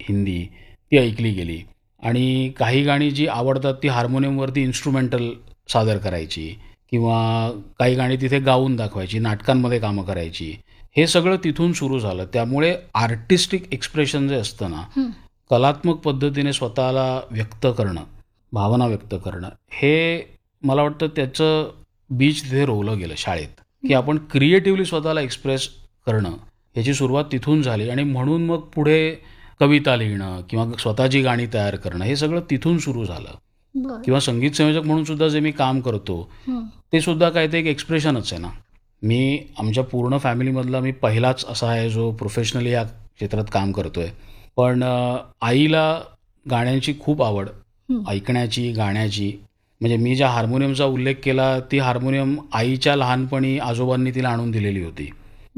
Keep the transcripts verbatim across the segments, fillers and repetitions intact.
हिंदी ती ऐकली गेली. आणि काही गाणी जी आवडतात ती हार्मोनियमवरती इन्स्ट्रुमेंटल सादर करायची किंवा काही गाणी तिथे गाऊन दाखवायची, नाटकांमध्ये कामं करायची. हे सगळं तिथून सुरू झालं. त्यामुळे आर्टिस्टिक एक्सप्रेशन जे असतं ना, हं. कलात्मक पद्धतीने स्वतःला व्यक्त करणं, भावना व्यक्त करणं, हे मला वाटतं त्याचं बीज तिथे रोवलं गेलं शाळेत, की आपण क्रिएटिव्हली स्वतःला एक्सप्रेस करणं, ह्याची सुरुवात तिथून झाली. आणि म्हणून मग पुढे कविता लिहिणं किंवा स्वतःची गाणी तयार करणं हे सगळं तिथून सुरू झालं. बरं. किंवा संगीत संयोजक म्हणून सुद्धा जे मी काम करतो हं. ते सुद्धा काय ते एक एक्सप्रेशनच आहे ना. मी आमच्या पूर्ण फॅमिलीमधला मी पहिलाच असा आहे जो प्रोफेशनली या क्षेत्रात काम करतोय. पण अ, आईला गाण्यांची खूप आवड, हं. ऐकण्याची, गाण्याची. म्हणजे मी ज्या हार्मोनियमचा उल्लेख केला ती हार्मोनियम आईच्या लहानपणी आजोबांनी तिला आणून दिलेली होती.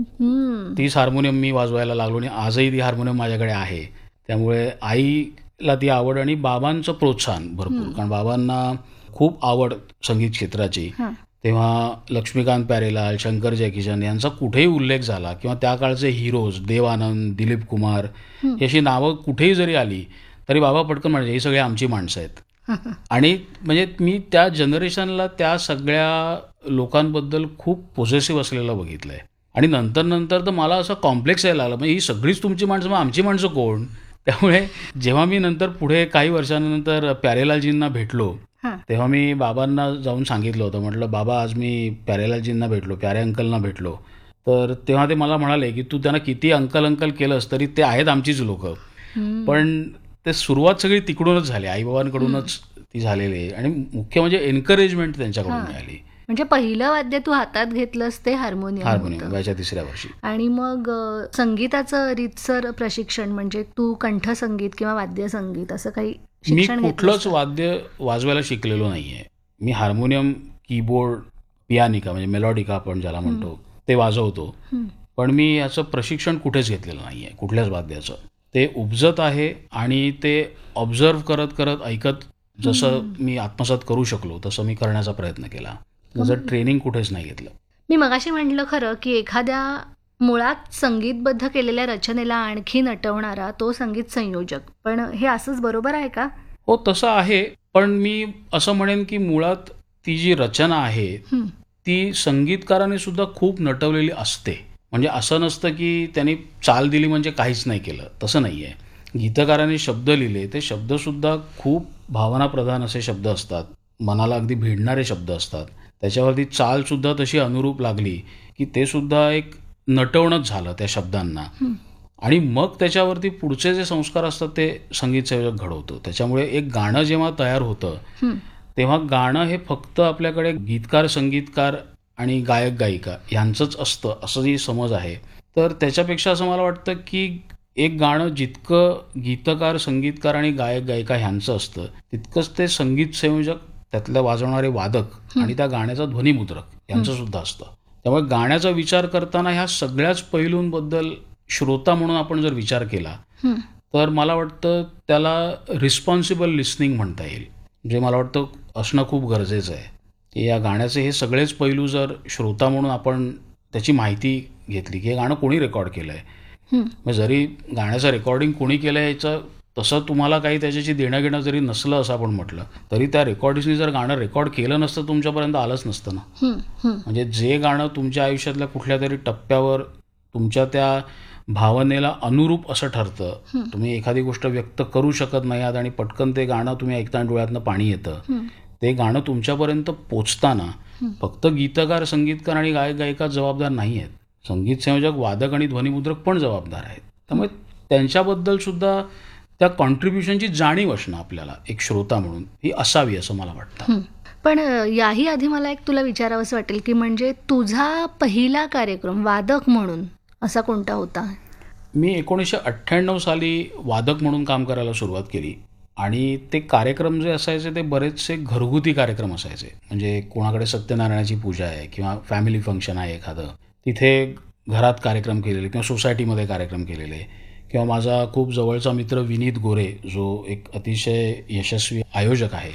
हं. तीच हार्मोनियम मी वाजवायला लागलो आणि आजही ती हार्मोनियम माझ्याकडे आहे. त्यामुळे आईला ती आवड आणि बाबांचं प्रोत्साहन भरपूर. कारण बाबांना खूप आवड संगीत क्षेत्राची. हां. तेव्हा लक्ष्मीकांत प्यारेलाल, शंकर जयकिशन यांचा कुठेही उल्लेख झाला किंवा त्या काळचे हिरोज देव आनंद, दिलीप कुमार हं. ही अशी नावं कुठेही जरी आली तरी बाबा पटकन म्हणजे ही सगळी आमची माणसं आहेत. आणि म्हणजे मी त्या जनरेशनला त्या सगळ्या लोकांबद्दल खूप पॉझिटिव्ह असलेलं बघितलं आहे. आणि नंतर नंतर तर मला असं कॉम्प्लेक्स यायला लागलं, म्हणजे ही सगळीच तुमची माणसं, मग आमची माणसं कोण? त्यामुळे जेव्हा मी नंतर पुढे काही वर्षानंतर प्यारेलालजींना भेटलो हां. तेव्हा मी बाबांना जाऊन सांगितलं होतं, म्हटलं बाबा आज मी प्यारेलालजींना भेटलो, प्यारे अंकलना भेटलो. तर तेव्हा ते मला म्हणाले की तू त्यांना किती अंकल अंकल केलंस तरी ते आहेत आमचीच लोकं. हं. पण ते सुरुवात सगळी तिकडूनच झाली, आईबाबांकडूनच ती झालेली आहे. आणि मुख्य म्हणजे एन्करेजमेंट त्यांच्याकडून हां. मिळाली. म्हणजे पहिलं वाद्य तू हातात घेतलंस ते हार्मोनियम हार्मोनियम होतं. वयाच्या तिसऱ्या वर्षी. आणि मग अ, संगीताचं रीतसर प्रशिक्षण म्हणजे तू कंठसंगीत किंवा वाद्यसंगीत असं काही मी शिक्षण घेतलंस कुठलंच का? वाद्य वाजवायला शिकलेलो नाही आहे. मी हार्मोनियम, कीबोर्ड, पियानिका म्हणजे मेलॉडिका आपण ज्याला म्हणतो ते वाजवतो. हं. पण मी याचं प्रशिक्षण कुठेच घेतलेलं नाही आहे, कुठल्याच वाद्याचं. ते उपजत आहे आणि ते ऑब्झर्व करत करत ऐकत जसं मी आत्मसात करू शकलो तसं मी करण्याचा प्रयत्न केला. माझं ट्रेनिंग कुठेच नाही घेतलं. मी मगाशी म्हटलं खरं की एखाद्या मुळात संगीतबद्ध केलेल्या रचनेला आणखी नटवणारा तो संगीत संयोजक. पण हे असंच बरोबर आहे का? हो तसं आहे. पण मी असं म्हणेन की मुळात ती जी रचना आहे हं. ती संगीतकाराने सुद्धा खूप नटवलेली असते. म्हणजे असं नसतं की त्यांनी चाल दिली म्हणजे काहीच नाही केलं, तसं नाही आहे. गीतकाराने शब्द लिहिले ते शब्दसुद्धा खूप भावनाप्रधान असे शब्द असतात, मनाला अगदी भिडणारे शब्द असतात. त्याच्यावरती चालसुद्धा तशी अनुरूप लागली की ते सुद्धा एक नटवणंच झालं त्या शब्दांना. हं. आणि मग त्याच्यावरती पुढचे जे संस्कार असतात ते संगीत संयोजक घडवतो. त्याच्यामुळे एक गाणं जेव्हा तयार होतं हं. तेव्हा गाणं हे फक्त आपल्याकडे गीतकार, संगीतकार आणि गायक गायिका ह्यांचंच असतं असं जी समज आहे. तर त्याच्यापेक्षा असं मला वाटतं की एक गाणं जितकं गीतकार, संगीतकार आणि गायक गायिका ह्यांचं असतं तितकंच ते संगीत संयोजक, त्यातले वाजवणारे वादक आणि त्या गाण्याचा ध्वनिमुद्रक यांचं सुद्धा असतं. त्यामुळे गाण्याचा विचार करताना ह्या सगळ्याच पैलूंबद्दल श्रोता म्हणून आपण जर विचार केला हं. तर मला वाटतं त्याला रिस्पॉन्सिबल लिसनिंग म्हणता येईल. म्हणजे मला वाटतं असणं खूप गरजेचं आहे की या गाण्याचे हे सगळेच पैलू जर श्रोता म्हणून आपण त्याची माहिती घेतली की हे गाणं कोणी रेकॉर्ड केलं आहे. हं. मग जरी गाण्याचं रेकॉर्डिंग कोणी केलं आहे याचं तसं तुम्हाला काही त्याच्याशी देणं घेणं जरी नसलं असं आपण म्हटलं तरी त्या रेकॉर्डिस्टनी जर गाणं रेकॉर्ड केलं नसतं तुमच्यापर्यंत आलंच नसतं ना. हं. हं. म्हणजे जे गाणं तुमच्या आयुष्यातल्या कुठल्या तरी टप्प्यावर तुमच्या त्या भावनेला अनुरूप असं ठरतं, तुम्ही एखादी गोष्ट व्यक्त करू शकत नाही आहात आणि पटकन ते गाणं तुम्ही ऐकता आणि डोळ्यातनं पाणी येतं. हं. ते गाणं तुमच्यापर्यंत पोचताना फक्त गीतकार, संगीतकार आणि गायक गायिका जबाबदार नाही आहेत. संगीत संयोजक, वादक आणि ध्वनिमुद्रक पण जबाबदार आहेत. त्यामुळे त्यांच्याबद्दल सुद्धा त्या कॉन्ट्रीब्युशनची जाणीव असणं आपल्याला एक श्रोता म्हणून ही असावी असं मला वाटतं. हं. पण अ, याही आधी मला एक तुला विचारावंसं वाटेल की म्हणजे तुझा पहिला कार्यक्रम वादक म्हणून असा कोणता होता? मी एकोणीसशे अठ्ठ्याण्णव साली वादक म्हणून काम करायला सुरुवात केली आणि ते कार्यक्रम जे असायचे ते बरेचसे घरगुती कार्यक्रम असायचे. म्हणजे कोणाकडे सत्यनारायणाची पूजा आहे किंवा फॅमिली फंक्शन आहे एखादं, तिथे घरात कार्यक्रम केलेले किंवा सोसायटीमध्ये कार्यक्रम केलेले. किंवा माझा खूप जवळचा मित्र विनीत गोरे जो एक अतिशय यशस्वी आयोजक आहे,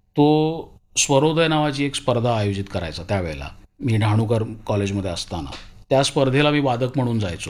तो स्वरोदय नावाची एक स्पर्धा आयोजित करायचा त्यावेळेला मी डहाणूकर कॉलेजमध्ये असताना. त्या स्पर्धेला मी वादक म्हणून जायचो.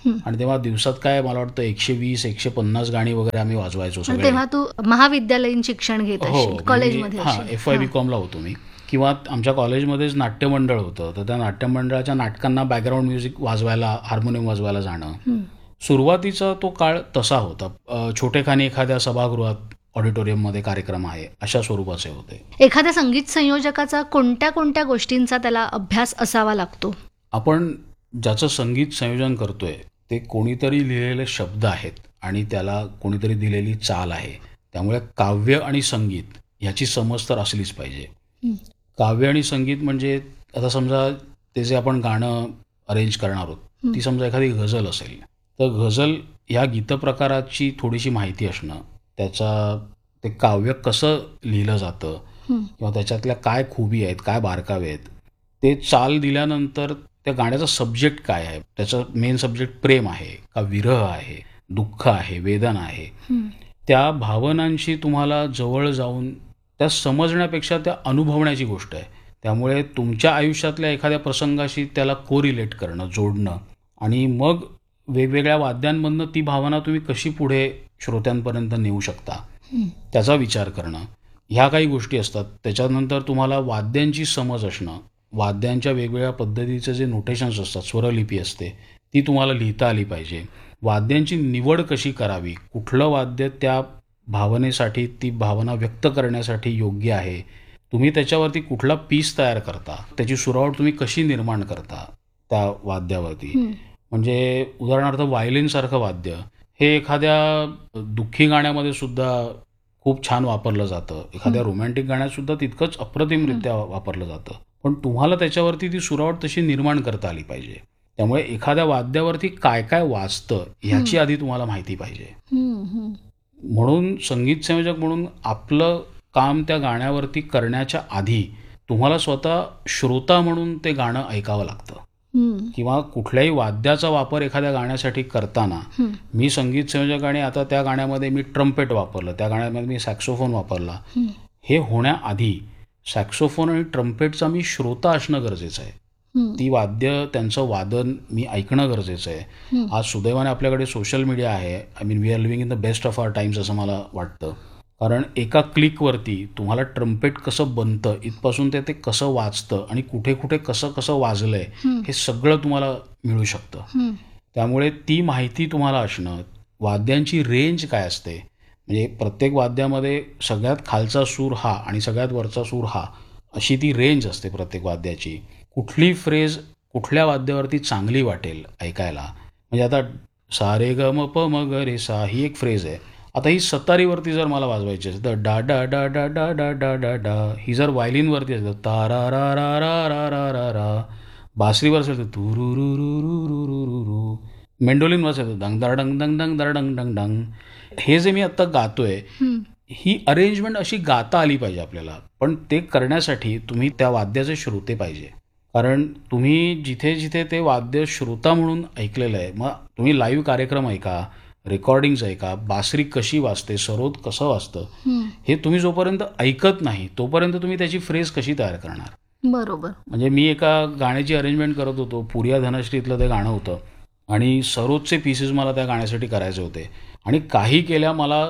हं. आणि तेव्हा दिवसात काय मला वाटतं एकशे वीस एकशे पन्नास गाणी वगैरे आम्ही वाजवायचो आणि सगळे. तेव्हा तू महाविद्यालयीन शिक्षण घेत हो, असशील, म्हणजे कॉलेजमध्ये हां, असशील. एफ वाय बी हां. कॉमला होतो मी. किंवा आमच्या कॉलेजमध्येच नाट्यमंडळ होतं, तर त्या नाट्यमंडळाच्या नाटकांना बॅकग्राऊंड म्युझिक वाजवायला, हार्मोनियम वाजवायला जाणं. हं. सुरुवातीचा तो काळ तसा होता. अ, छोटेखानी एखाद्या सभागृहात, ऑडिटोरियममध्ये कार्यक्रम आहे, अशा स्वरूपाचे होते. एखाद्या संगीत संयोजकाचा कोणत्या कोणत्या गोष्टींचा त्याला अभ्यास असावा लागतो? आपण ज्याचं संगीत संयोजन करतोय ते कोणीतरी लिहिलेले शब्द आहेत आणि त्याला कोणीतरी दिलेली चाल आहे. त्यामुळे काव्य आणि संगीत ह्याची समज तर असलीच पाहिजे. हं. काव्य आणि संगीत म्हणजे आता समजा ते जे आपण गाणं अरेंज करणार आहोत, हं. ती समजा एखादी गझल असेल, तर गझल ह्या गीतप्रकाराची थोडीशी माहिती असणं, त्याचा ते काव्य कसं लिहिलं जातं हं. किंवा त्याच्यातल्या काय खूबी आहेत, काय बारकावे आहेत, ते चाल दिल्यानंतर त्या गाण्याचा सब्जेक्ट काय आहे, त्याचं मेन सब्जेक्ट प्रेम आहे का विरह आहे, दुःख आहे, वेदना आहे, हं. त्या भावनांशी तुम्हाला जवळ जाऊन त्या समजण्यापेक्षा त्या अनुभवण्याची गोष्ट आहे. त्यामुळे तुमच्या आयुष्यातल्या एखाद्या प्रसंगाशी त्याला कोरिलेट करणं, जोडणं आणि मग वेगवेगळ्या वाद्यांमधनं ती भावना तुम्ही कशी पुढे श्रोत्यांपर्यंत नेऊ शकता, हं. त्याचा विचार करणं, ह्या काही गोष्टी असतात. त्याच्यानंतर तुम्हाला वाद्यांची समज असणं, वाद्यांच्या वेगवेगळ्या पद्धतीचे जे नोटेशन्स असतात, स्वरलिपी असते, ती तुम्हाला लिहिता आली पाहिजे. वाद्यांची निवड कशी करावी, कुठलं वाद्य त्या भावनेसाठी, ती भावना व्यक्त करण्यासाठी योग्य आहे, तुम्ही त्याच्यावरती कुठला पीस तयार करता, त्याची सुरावट तुम्ही कशी निर्माण करता त्या वाद्यावरती. हं. म्हणजे उदाहरणार्थ व्हायोलिनसारखं वाद्य हे एखाद्या दुःखी गाण्यामध्ये सुद्धा खूप छान वापरलं जातं, एखाद्या रोमॅन्टिक गाण्यात सुद्धा तितकंच अप्रतिमरित्या वापरलं जातं. पण तुम्हाला त्याच्यावरती ती सुरावट तशी निर्माण करता आली पाहिजे. त्यामुळे एखाद्या वाद्यावरती काय काय वाजतं ह्याची आधी तुम्हाला माहिती पाहिजे. हं. हं. म्हणून संगीत संयोजक म्हणून आपलं काम त्या गाण्यावरती करण्याच्या आधी तुम्हाला स्वतः श्रोता म्हणून ते गाणं ऐकावं लागतं. हं. किंवा कुठल्याही वाद्याचा वापर एखाद्या गाण्यासाठी करताना हं. मी संगीत संयोजक आणि आता त्या गाण्यामध्ये मी ट्रम्पेट वापरलं, त्या गाण्यामध्ये मी सॅक्सोफोन वापरला, हं. हे होण्याआधी सॅक्सोफोन आणि ट्रम्पेटचा मी श्रोता असणं गरजेचं आहे. हं. ती वाद्य त्यांचं वादन मी ऐकणं गरजेचं आहे. हं. आज सुदैवाने आपल्याकडे सोशल मीडिया आहे. I mean we R living in the best of our times असं मला वाटतं. कारण एका क्लिकवरती तुम्हाला ट्रम्पेट कसं बनतं, इथपासून ते ते कसं वाजतं आणि कुठे कुठे कसं कसं वाजलंय हं. हे सगळं तुम्हाला मिळू शकतं. हं. त्यामुळे ती माहिती तुम्हाला असणं, वाद्यांची रेंज काय असते, म्हणजे प्रत्येक वाद्यामध्ये सगळ्यात खालचा सूर हा आणि सगळ्यात वरचा सूर हा, अशी ती रेंज असते प्रत्येक वाद्याची. कुठली फ्रेज कुठल्या वाद्यावरती चांगली वाटेल ऐकायला, म्हणजे आता सा रे ग म प म ग रे सा ही एक फ्रेज आहे. आता ही सतारीवरती जर मला वाजवायची असेल तर डा डा डा डा डा डा डा डा डा, ही जर व्हायलिनवरती असेल तर ता रा रा रा रा रा रा रा रा, बासरीवर असेल तर तू रू रू रू रू रू रू रू रू, मेंडोलिनवर असेल तर दंग दर डंग डंग डंग दर डंग डंग डंग. हे जे मी आत्ता गातोय हं. ही अरेंजमेंट अशी गाता आली पाहिजे आपल्याला. पण ते करण्यासाठी तुम्ही त्या वाद्याचे श्रोते पाहिजे. कारण तुम्ही जिथे जिथे ते वाद्य श्रोता म्हणून ऐकलेलं आहे, मग तुम्ही लाईव्ह कार्यक्रम ऐका, रेकॉर्डिंग्ज ऐका, बासरी कशी वाजते, सरोद कसं वाजतं, हं. हे तुम्ही जोपर्यंत ऐकत नाही तोपर्यंत तुम्ही त्याची फ्रेज कशी तयार करणार. बरोबर. म्हणजे मी एका गाण्याची अरेंजमेंट करत होतो, पुरिया धनश्रीतलं ते गाणं होतं आणि सरोदचे पीसेस मला त्या गाण्यासाठी करायचे होते आणि काही केल्या मला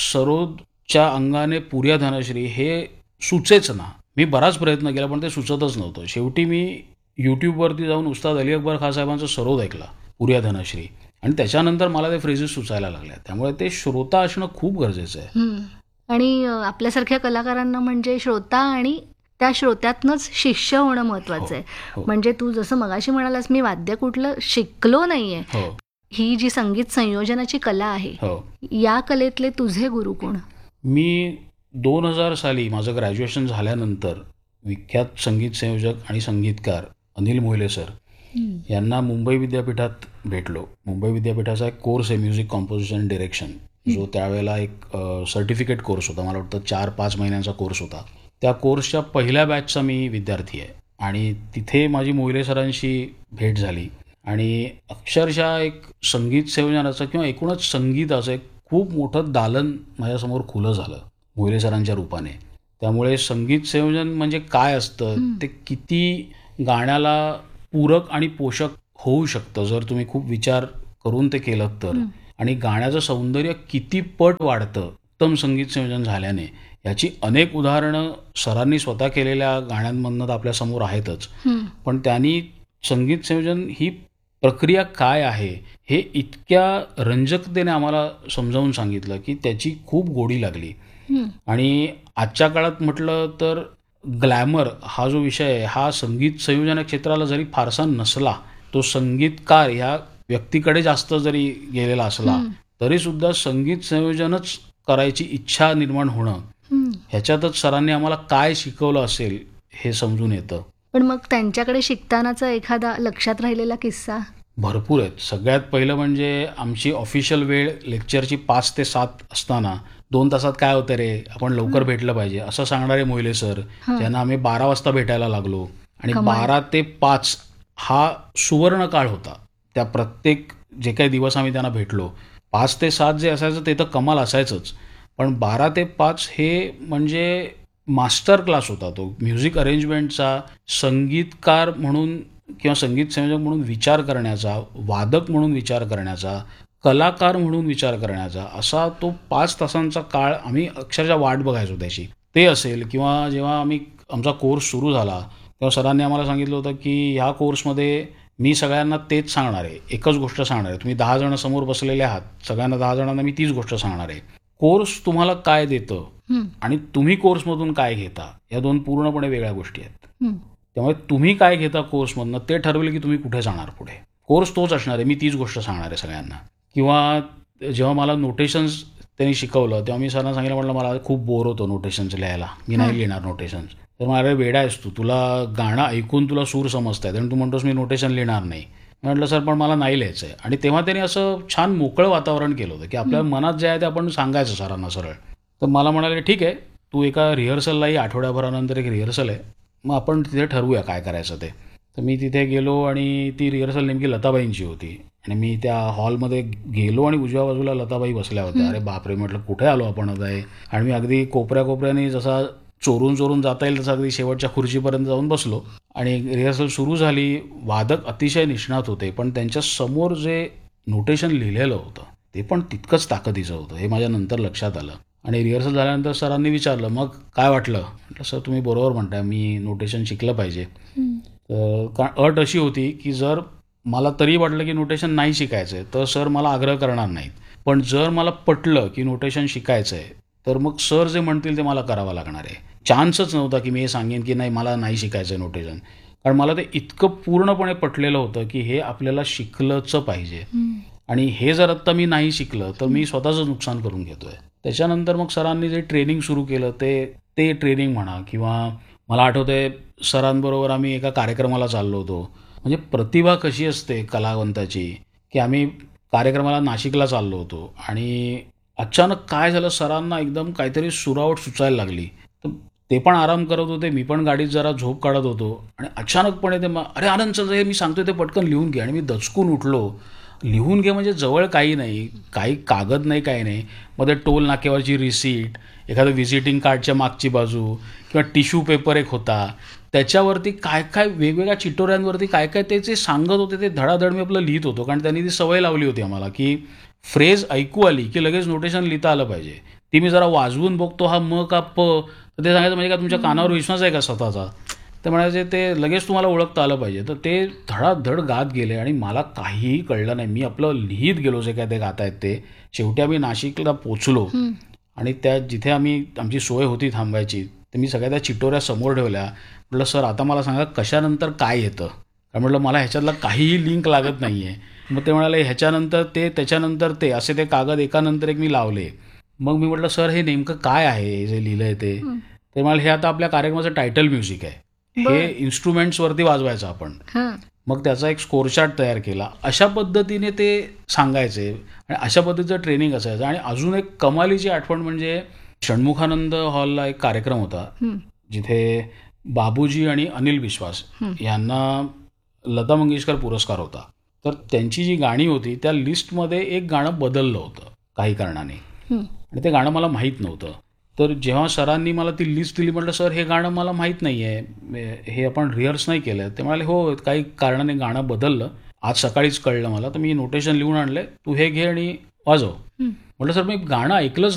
सरोदच्या अंगाने पुरिया धनश्री हे सुचेच ना. मी बराच प्रयत्न केला पण ते सुचतच नव्हतं. शेवटी मी यूट्यूबवरती जाऊन उस्ताद अली अकबर खान साहेबांचा सरोद ऐकला, पुरिया धनश्री, आणि त्याच्यानंतर मला ते फ्रेजेस सुचायला लागल्या. त्यामुळे ते श्रोता असणं खूप गरजेचं आहे. हं. आणि अ, आपल्यासारख्या कलाकारांना म्हणजे श्रोता आणि त्या श्रोत्यातनंच शिष्य होणं महत्वाचं आहे. हो. म्हणजे तू जसं मगाशी म्हणालास मी वाद्य कुठलं शिकलो नाहीये, हो ही जी संगीत संयोजनाची कला आहे, हो या कलेतले तुझे गुरु कोण? मी दोन हजार साली माझं ग्रॅज्युएशन झाल्यानंतर विख्यात संगीत संयोजक आणि संगीतकार अनिल मोहिले सर हं. यांना मुंबई विद्यापीठात भेटलो. मुंबई विद्यापीठाचा एक कोर्स आहे म्युझिक कॉम्पोजिशन डिरेक्शन, जो त्यावेळेला एक सर्टिफिकेट कोर्स होता. मला वाटतं चार पाच महिन्यांचा कोर्स होता. त्या कोर्सच्या पहिल्या बॅचचा मी विद्यार्थी आहे आणि तिथे माझी मोहिले सरांशी भेट झाली आणि अक्षरशः एक संगीत संयोजनाचं किंवा एकूणच संगीताचं एक खूप मोठं दालन माझ्यासमोर खुलं झालं मोहिले सरांच्या रूपाने. त्यामुळे संगीत संयोजन म्हणजे काय असतं, ते किती गाण्याला पूरक आणि पोषक होऊ शकतं जर तुम्ही खूप विचार करून ते केलं तर आणि गाण्याचं सौंदर्य किती पट वाढतं उत्तम संगीत संयोजन झाल्याने, याची अनेक उदाहरणं सरांनी स्वतः केलेल्या गाण्यांमधनं तर आपल्यासमोर आहेतच. हं. पण त्यांनी संगीत संयोजन ही प्रक्रिया काय आहे हे इतक्या रंजकतेने आम्हाला समजावून सांगितलं की त्याची खूप गोडी लागली. हं. आणि आजच्या काळात म्हटलं तर ग्लॅमर हा जो विषय आहे हा संगीत संयोजन क्षेत्राला जरी फारसा नसला, तो संगीतकार ह्या व्यक्तीकडे जास्त जरी गेलेला असला हं. तरी सुद्धा संगीत संयोजनच करायची इच्छा निर्माण होणं, हं. ह्याच्यातच सरांनी आम्हाला काय शिकवलं असेल हे समजून येतं. पण मग त्यांच्याकडे शिकतानाचा एखादा लक्षात राहिलेला किस्सा? भरपूर आहेत. सगळ्यात पहिलं म्हणजे आमची ऑफिशियल वेळ लेक्चरची पाच ते सात असताना दोन तासात काय होतं रे, आपण लवकर भेटलं पाहिजे असं सांगणारे मोहिले सर, हं. त्यांना आम्ही बारा वाजता भेटायला लागलो. आणि कमाल. बारा ते पाच हा सुवर्ण काळ होता. त्या प्रत्येक जे काही दिवस आम्ही त्यांना भेटलो, पाच ते सात जे असायचं ते तर कमाल असायचंच, पण बारा ते पाच हे म्हणजे मास्टर क्लास होता तो म्युझिक अरेंजमेंटचा. संगीतकार म्हणून किंवा संगीत संयोजक म्हणून विचार करण्याचा, वादक म्हणून विचार करण्याचा, कलाकार म्हणून विचार करण्याचा, असा तो पाच तासांचा काळ आम्ही अक्षरशः वाट बघायचो त्याची. ते असेल किंवा जेव्हा आम्ही आमचा कोर्स सुरू झाला तेव्हा सरांनी आम्हाला सांगितलं होतं की ह्या कोर्समध्ये मी सगळ्यांना तेच सांगणार आहे, एकच गोष्ट सांगणार आहे. तुम्ही दहा जण समोर बसलेले आहात, सगळ्यांना दहा जणांना मी तीच गोष्ट सांगणार आहे. कोर्स तुम्हाला काय देतं हं. आणि तुम्ही कोर्समधून काय घेता, या दोन पूर्णपणे वेगळ्या गोष्टी आहेत. हं. त्यामुळे तुम्ही काय घेता कोर्समधनं ते ठरवेल की तुम्ही कुठे जाणार पुढे. कोर्स तोच असणार आहे, मी तीच गोष्ट सांगणार आहे सगळ्यांना. किंवा जेव्हा मला नोटेशन्स त्यांनी शिकवलं तेव्हा मी सरांना सांगितलं, म्हटलं मला खूप बोर होतं नोटेशन्स लिहायला, मी नाही लिहिणार नोटेशन्स. तर मला वेडा आहेस तू, तुला गाणं ऐकून तुला सूर समजतायत आणि तू म्हणतोस मी नोटेशन लिहिणार नाही. म्हटलं सर पण मला नाही लिहायचं आहे. आणि तेव्हा त्यांनी असं छान मोकळं वातावरण केलं होतं की आपल्या मनात जे आहे ते आपण सांगायचं सरांना सरळ. तर मला म्हणाले ठीक आहे, तू एका रिहर्सललाही आठवड्याभरानंतर एक रिहर्सल आहे, मग आपण तिथे ठरवूया काय करायचं ते. तर मी तिथे गेलो आणि ती रिहर्सल नेमकी लताबाईंची होती आणि मी त्या हॉलमध्ये गेलो आणि उजव्या बाजूला लताबाई बसल्या होत्या. अरे बापरे, म्हटलं कुठे आलो आपण आता आहे. आणि मी अगदी कोपऱ्या कोपऱ्याने जसा चोरून चोरून जाता येईल तसं अगदी शेवटच्या खुर्चीपर्यंत जाऊन बसलो आणि रिहर्सल सुरू झाली. वादक अतिशय निष्णात होते, पण त्यांच्या समोर जे नोटेशन लिहिलेलं होतं ते पण तितकंच ताकदीचं होतं, हे माझ्या नंतर लक्षात आलं. आणि रिहर्सल झाल्यानंतर सरांनी विचारलं मग काय वाटलं. म्हटलं सर तुम्ही बरोबर म्हणताय, मी नोटेशन शिकलं पाहिजे. तर कारण अट अशी होती की जर मला तरी वाटलं की नोटेशन नाही शिकायचं आहे तर सर मला आग्रह करणार नाहीत, पण जर मला पटलं की नोटेशन शिकायचं आहे तर मग सर जे म्हणतील ते मला करावं लागणार आहे. चान्सच नव्हता की मी हे सांगेन की नाही मला नाही शिकायचं आहे नोटेशन, कारण मला ते इतकं पूर्णपणे पटलेलं होतं की हे आपल्याला शिकलंच पाहिजे. आणि हे जर आत्ता मी नाही शिकलं तर मी स्वतःचं नुकसान करून घेतोय. त्याच्यानंतर मग सरांनी जे ट्रेनिंग सुरू केलं ते ते ट्रेनिंग म्हणा, किंवा मला आठवतंय सरांबरोबर आम्ही एका कार्यक्रमाला चाललो होतो. म्हणजे प्रतिभा कशी असते कलावंताची, की आम्ही कार्यक्रमाला नाशिकला चाललो होतो आणि अचानक काय झालं, सरांना एकदम काहीतरी सुरावट सुचायला लागली. तर ते पण आराम करत होते, मी पण गाडीत जरा झोप काढत होतो आणि अचानकपणे ते म अरे आनंद चल हे मी सांगतोय ते पटकन लिहून घे. आणि मी दचकून उठलो. लिहून घे म्हणजे जवळ काही नाही, काही कागद नाही, काही नाही. मग ते टोल नाक्यावरची रिसीट, एखादं व्हिजिटिंग कार्डच्या मागची बाजू किंवा टिश्यू पेपर एक होता, त्याच्यावरती काय काय वेगवेगळ्या चिटोऱ्यांवरती काय काय ते जे सांगत होते ते धडाधड मी आपलं लिहित होतो. कारण त्यांनी ती सवय लावली होती आम्हाला की फ्रेज ऐकू आली की लगेच नोटेशन लिहिता आलं पाहिजे. ती मी जरा वाजवून बघतो हा म का प, तर ते सांगायचं म्हणजे का तुमच्या कानावर विश्वास आहे का स्वतःचा. ते म्हणायचे ते लगेच तुम्हाला ओळखता आलं पाहिजे. तर ते धडाधड गात गेले आणि मला काहीही कळलं नाही. मी आपलं लिहित गेलो जे काय ते गातायत ते. शेवटी आम्ही नाशिकला पोचलो आणि त्या जिथे आम्ही आमची सोय होती थांबायची तर मी सगळ्या त्या चिटोऱ्या समोर ठेवल्या. म्हटलं सर आता मला सांगा कशानंतर काय येतं, कारण म्हटलं मला ह्याच्यातला काहीही लिंक लागत नाही आहे. मग ते म्हणाले ह्याच्यानंतर ते, त्याच्यानंतर ते, असे ते कागद एकानंतर एक मी लावले. मग मी म्हटलं सर हे नेमकं काय आहे जे लिहिलं आहे ते. ते म्हणाले हे आता आपल्या कार्यक्रमाचं टायटल म्युझिक आहे, हे इन्स्ट्रुमेंट्सवरती वाजवायचं आपण. मग त्याचा एक स्कोर चार्ट तयार केला. अशा पद्धतीने ते सांगायचे आणि अशा पद्धतीचं ट्रेनिंग असायचं. आणि अजून एक कमालीची आठवण म्हणजे षण्मुखानंद हॉलला एक कार्यक्रम होता जिथे बाबूजी आणि अनिल विश्वास यांना लता मंगेशकर पुरस्कार होता. तर त्यांची जी गाणी होती त्या लिस्टमध्ये एक गाणं बदललं होतं काही कारणाने आणि ते गाणं मला माहीत नव्हतं. तर जेव्हा सरांनी मला ती लिस्ट दिली, म्हटलं सर हे गाणं मला माहीत नाही आहे, हे आपण रिहर्स नाही केलं. ते म्हणाले हो काही कारणाने गाणं बदललं आज सकाळीच कळलं मला, तर मी नोटेशन लिहून आणले, तू हे घे आणि वाजव. हं. म्हटलं सर मी गाणं ऐकलंच